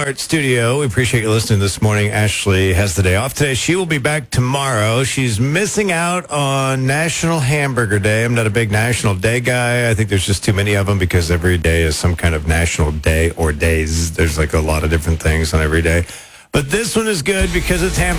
iHeart Studio. We appreciate you listening this morning. Ashley has the day off today. She will be back tomorrow. She's missing out on National Hamburger Day. I'm not a big National Day guy. I think there's just too many of them because every day is some kind of national day or days. There's like a lot of different things on every day. But this one is good because it's hamburger.